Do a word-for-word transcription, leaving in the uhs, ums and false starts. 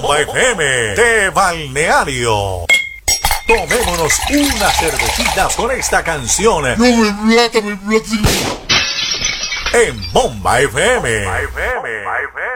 Bomba F M de Balneario. Tomémonos una cervecita con esta canción. No me plata, me plata. En Bomba F M. Bomba F M.